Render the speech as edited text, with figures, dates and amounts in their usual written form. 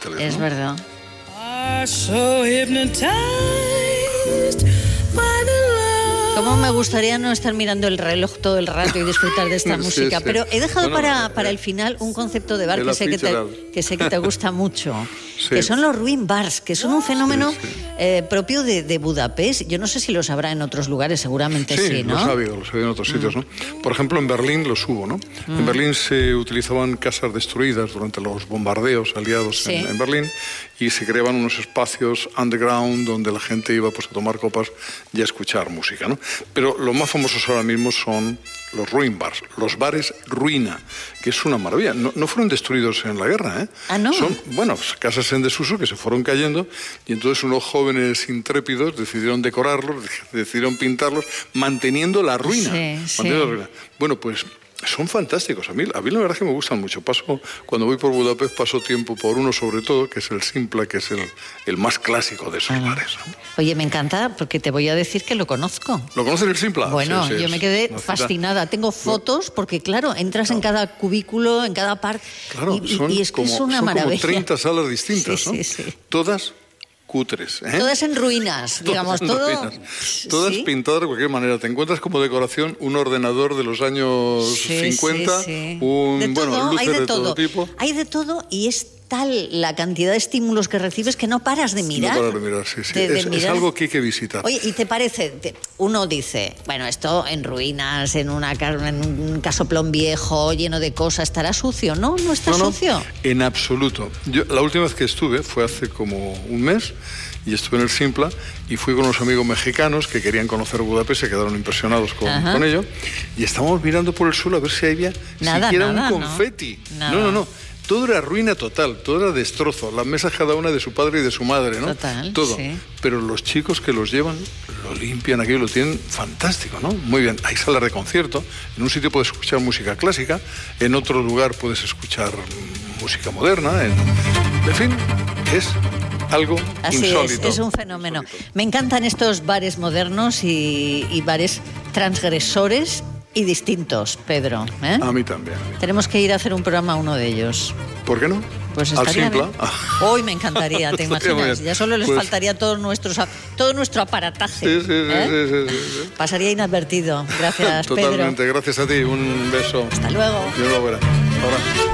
cárceles. Es ¿no? verdad. Cómo me gustaría no estar mirando el reloj todo el rato y disfrutar de esta música. Sí. Pero he dejado para el final un concepto de bar que sé que te gusta mucho, Sí. que son los ruin bars, que son un fenómeno propio de Budapest. Yo no sé si los habrá en otros lugares, seguramente sí, ¿no? Los ha habido en otros sitios, ¿no? Por ejemplo, en Berlín los hubo, ¿no? En Berlín se utilizaban casas destruidas durante los bombardeos aliados en Berlín, y se creaban unos espacios underground donde la gente iba pues a tomar copas y a escuchar música, ¿no? Pero los más famosos ahora mismo son los ruin bars, los bares ruina, que es una maravilla. No fueron destruidos en la guerra, ¿eh? ¿Ah, no? Son, casas en desuso que se fueron cayendo, y entonces unos jóvenes intrépidos decidieron decorarlos, decidieron pintarlos, manteniendo la ruina. Bueno, pues son fantásticos. A mí la verdad es que me gustan mucho. Cuando voy por Budapest paso tiempo por uno, sobre todo, que es el Simpla, que es el más clásico de esos bares, ¿no? Oye, me encanta, porque te voy a decir que lo conozco. ¿Lo conoces, el Simpla? Bueno, yo me quedé fascinada. Tengo fotos, porque claro, entras en cada cubículo, en cada parte, y es que es una maravilla. Como 30 salas distintas, ¿no? Sí. Todas cutres, ¿eh? Todas en ruinas, digamos, todas pintadas de cualquier manera. Te encuentras como decoración un ordenador de los años 50, luces de todo tipo. Hay de todo, y es tal la cantidad de estímulos que recibes que no paras de mirar. No paras de mirar, sí. Es algo que hay que visitar. Oye, ¿y te parece? Uno dice, bueno, esto en ruinas, en un casoplón viejo, lleno de cosas, ¿estará sucio? No, no está sucio. En absoluto. Yo la última vez que estuve fue hace como un mes, y estuve en el Simpla, y fui con unos amigos mexicanos que querían conocer Budapest, se quedaron impresionados con ello, y estábamos mirando por el suelo a ver si había siquiera un confeti. No. Todo era ruina total, todo era destrozo. Las mesas cada una de su padre y de su madre, ¿no? Total, todo. Sí. Pero los chicos que los llevan, lo limpian aquí, lo tienen fantástico, ¿no? Muy bien. Hay salas de concierto. En un sitio puedes escuchar música clásica, en otro lugar puedes escuchar música moderna. En fin, es algo insólito. Es un fenómeno. Me encantan estos bares modernos y bares transgresores y distintos, Pedro, ¿eh? A mí también. Tenemos que ir a hacer un programa a uno de ellos. ¿Por qué no? Pues estaría bien. Hoy me encantaría, ¿te imaginas? Ya solo les faltaría todo nuestro aparataje. Sí. Pasaría inadvertido. Gracias, Pedro. Totalmente, gracias a ti. Un beso. Hasta luego. Yo lo veré. Ahora.